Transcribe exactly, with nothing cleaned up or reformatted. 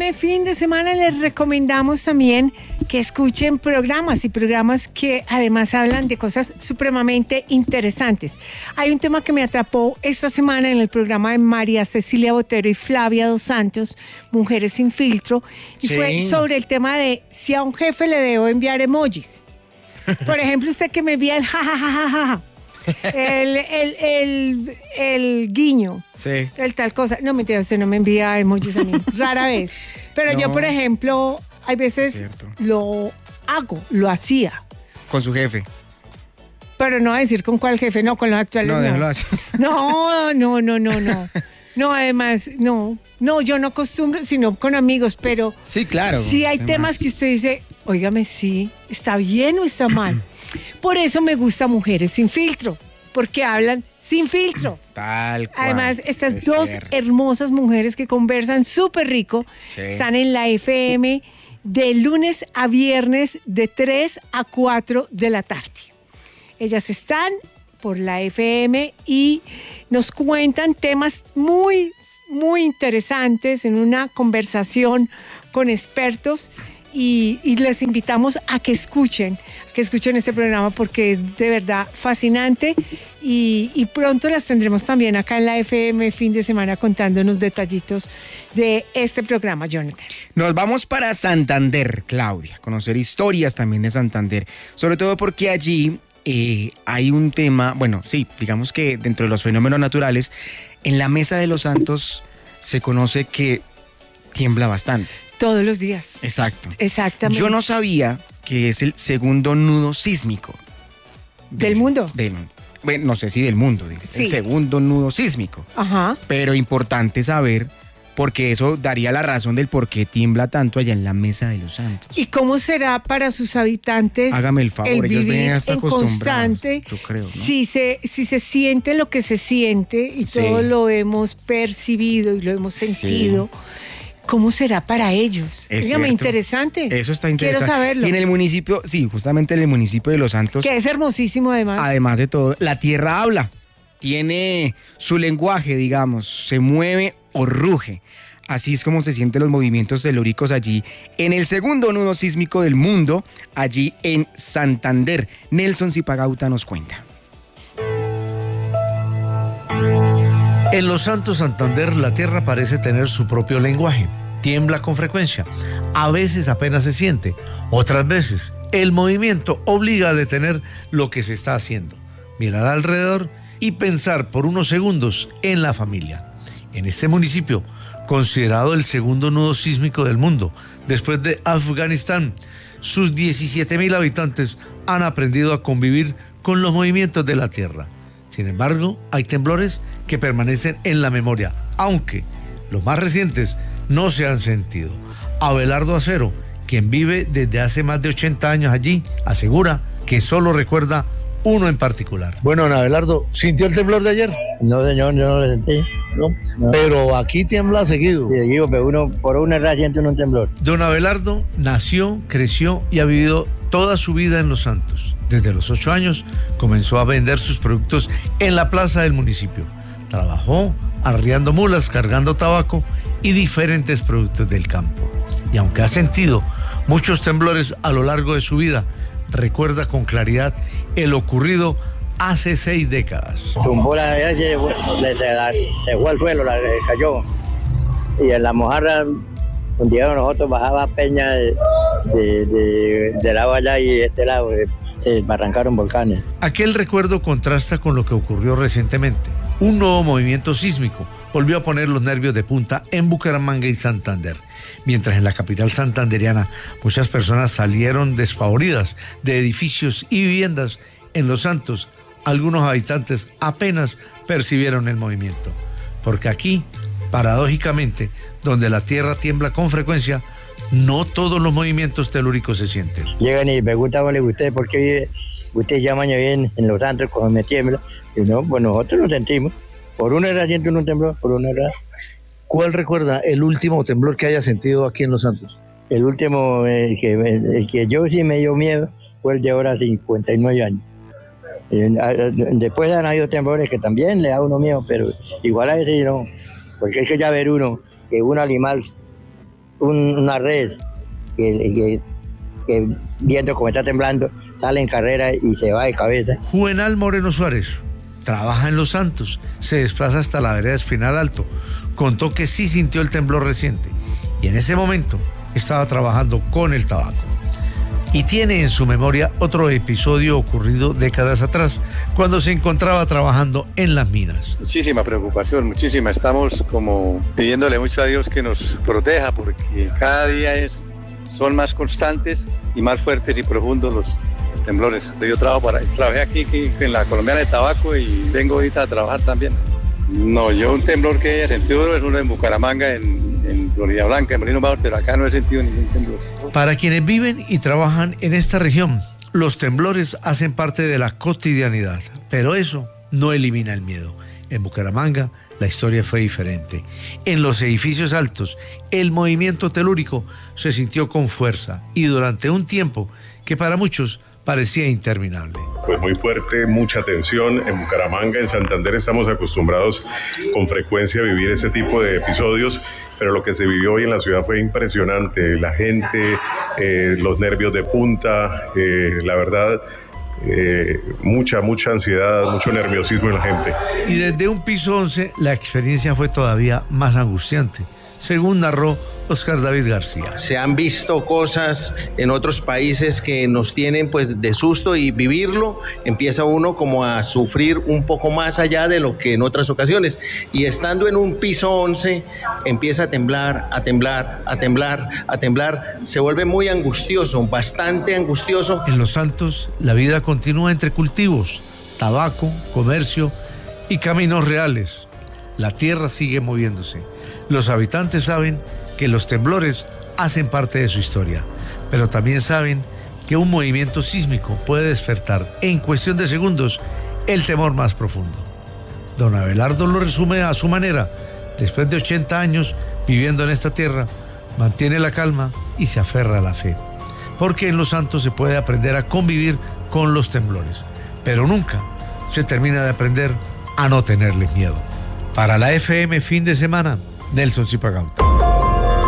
M fin de semana les recomendamos también que escuchen programas y programas que además hablan de cosas supremamente interesantes. Hay un tema que me atrapó esta semana en el programa de María Cecilia Botero y Flavia Dos Santos, Mujeres sin Filtro, y sí. Fue sobre el tema de si a un jefe le debo enviar emojis. Por ejemplo, usted que me envía el jajajajaja. El, el, el, el guiño, sí. El tal cosa. No, mentira, usted no me envía emojis a mí, rara vez. Pero no. Yo, por ejemplo, hay veces lo hago, lo hacía. Con su jefe. Pero no a decir con cuál jefe, no, con los actuales no. No, así. no, no, no, no, no. No, además, no, no, yo no acostumbro, sino con amigos, pero... Sí, claro. Sí hay temas que usted dice, óigame, sí, ¿está bien o está mal? Por eso me gusta Mujeres sin Filtro, porque hablan sin filtro. Tal cual. Además, estas es dos cierto. hermosas mujeres que conversan súper rico, sí. Están en la F M de lunes a viernes de tres a cuatro de la tarde. Ellas están por la F M y nos cuentan temas muy, muy interesantes en una conversación con expertos. Y, y les invitamos a que escuchen, a que escuchen este programa porque es de verdad fascinante y, y pronto las tendremos también acá en la F M fin de semana contándonos detallitos de este programa, Jonathan. Nos vamos para Santander, Claudia, conocer historias también de Santander, sobre todo porque allí eh, hay un tema, bueno, sí, digamos que dentro de los fenómenos naturales, en la Mesa de los Santos se conoce que tiembla bastante. Todos los días. Exacto. Exactamente. Yo no sabía que es el segundo nudo sísmico. ¿Del, ¿Del mundo? Del, bueno, no sé si del mundo, sí. El segundo nudo sísmico. Ajá. Pero importante saber, porque eso daría la razón del por qué tiembla tanto allá en la Mesa de los Santos. ¿Y cómo será para sus habitantes? Hágame el favor, el ellos ven hasta en constante, yo creo, ¿no? Si se, si se siente lo que se siente y sí. Todo lo hemos percibido y lo hemos sentido. Sí. ¿Cómo será para ellos? Es Dígame, cierto. Interesante. Eso está interesante. Quiero saberlo. Y en el municipio, sí, justamente en el municipio de Los Santos. Que es hermosísimo además. Además de todo, la tierra habla. Tiene su lenguaje, digamos, se mueve o ruge. Así es como se sienten los movimientos telúricos allí, en el segundo nudo sísmico del mundo, allí en Santander. Nelson Zipagauta nos cuenta. En Los Santos, Santander, la tierra parece tener su propio lenguaje. Tiembla con frecuencia. A veces apenas se siente. Otras veces, el movimiento obliga a detener lo que se está haciendo, mirar alrededor y pensar por unos segundos en la familia. En este municipio, considerado el segundo nudo sísmico del mundo, después de Afganistán, sus diecisiete mil habitantes han aprendido a convivir con los movimientos de la tierra. Sin embargo, hay temblores que permanecen en la memoria, aunque los más recientes no se han sentido. Abelardo Acero, quien vive desde hace más de ochenta años allí, asegura que solo recuerda uno en particular. Bueno, don Abelardo, ¿sintió el temblor de ayer? No, señor, yo no lo sentí. No, no. Pero aquí tiembla seguido. Sí, seguido, pero uno, por una edad siente uno un temblor. Don Abelardo nació, creció y ha vivido toda su vida en Los Santos. Desde los ocho años comenzó a vender sus productos en la plaza del municipio. Trabajó arriando mulas, cargando tabaco y diferentes productos del campo. Y aunque ha sentido muchos temblores a lo largo de su vida, recuerda con claridad el ocurrido hace seis décadas. Tumbó la se, se, se fue al suelo, la, se cayó. Y en la mojarra, un día nosotros bajaba peña de, de, de, de lado allá y de este lado, se barrancaron volcanes. Aquel recuerdo contrasta con lo que ocurrió recientemente. Un nuevo movimiento sísmico volvió a poner los nervios de punta en Bucaramanga y Santander. Mientras en la capital santanderiana muchas personas salieron despavoridas de edificios y viviendas, en Los Santos algunos habitantes apenas percibieron el movimiento. Porque aquí, paradójicamente, donde la tierra tiembla con frecuencia, no todos los movimientos telúricos se sienten. Llegan y me preguntan, vale, ¿usted por qué vive? Usted llama bien en Los Santos cuando me tiembla. Y no, pues nosotros lo sentimos. Por una hora siento un temblor, por una hora. ¿Cuál recuerda el último temblor que haya sentido aquí en Los Santos? El último eh, que, el que yo sí me dio miedo fue el de ahora cincuenta y nueve años. Eh, después han habido temblores que también le da uno miedo, pero igual a ese no. Porque hay que ya ver uno, que un animal un, una red que, que, que viendo cómo está temblando, sale en carrera y se va de cabeza. Juvenal Moreno Suárez trabaja en Los Santos, se desplaza hasta la vereda Espinal Alto. Contó que sí sintió el temblor reciente y en ese momento estaba trabajando con el tabaco. Y tiene en su memoria otro episodio ocurrido décadas atrás, cuando se encontraba trabajando en las minas. Muchísima preocupación, muchísima. Estamos como pidiéndole mucho a Dios que nos proteja, porque cada día es, son más constantes y más fuertes y profundos los, los temblores. Yo trabajo para, trabajé aquí, aquí en la Colombiana de Tabaco y vengo ahorita a trabajar también. No, yo un temblor que haya sentido duro es uno en Bucaramanga, en, en Florida Blanca, en Molinos Bajos, pero acá no he sentido ningún temblor. Para quienes viven y trabajan en esta región, los temblores hacen parte de la cotidianidad, pero eso no elimina el miedo. En Bucaramanga la historia fue diferente. En los edificios altos, el movimiento telúrico se sintió con fuerza y durante un tiempo que para muchos parecía interminable. Pues muy fuerte, mucha tensión. En Bucaramanga, en Santander, estamos acostumbrados con frecuencia a vivir ese tipo de episodios, pero lo que se vivió hoy en la ciudad fue impresionante. La gente, eh, los nervios de punta, eh, la verdad, eh, mucha, mucha ansiedad, mucho nerviosismo en la gente. Y desde un piso once, la experiencia fue todavía más angustiante, según narró Oscar David García. Se han visto cosas en otros países que nos tienen pues de susto, y vivirlo empieza uno como a sufrir un poco más allá de lo que en otras ocasiones. Y estando en un piso once empieza a temblar, a temblar, a temblar, a temblar. Se vuelve muy angustioso, bastante angustioso. En Los Santos la vida continúa entre cultivos, tabaco, comercio y caminos reales. La tierra sigue moviéndose. Los habitantes saben que los temblores hacen parte de su historia, pero también saben que un movimiento sísmico puede despertar en cuestión de segundos el temor más profundo. Don Abelardo lo resume a su manera. Después de ochenta años viviendo en esta tierra, mantiene la calma y se aferra a la fe, porque en Los Santos se puede aprender a convivir con los temblores, pero nunca se termina de aprender a no tenerles miedo. Para la F M Fin de Semana, Nelson Zipagauta.